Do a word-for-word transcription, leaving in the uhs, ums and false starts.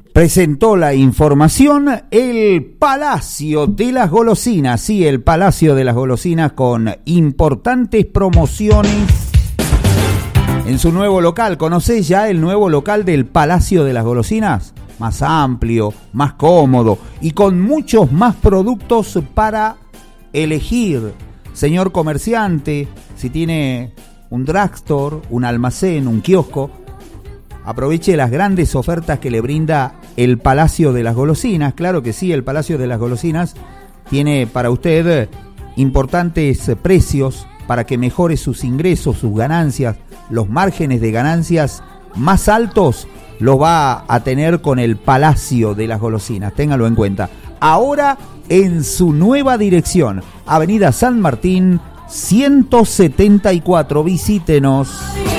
presentó la información el Palacio de las Golosinas, sí, el Palacio de las Golosinas con importantes promociones en su nuevo local. ¿Conocés ya el nuevo local del Palacio de las Golosinas? Más amplio, más cómodo y con muchos más productos para elegir. Señor comerciante, si tiene un drugstore, un almacén, un kiosco, aproveche las grandes ofertas que le brinda el Palacio de las Golosinas. Claro que sí, el Palacio de las Golosinas tiene para usted importantes precios para que mejore sus ingresos, sus ganancias. Los márgenes de ganancias más altos los va a tener con el Palacio de las Golosinas. Téngalo en cuenta. Ahora en su nueva dirección, Avenida San Martín ciento setenta y cuatro. Visítenos.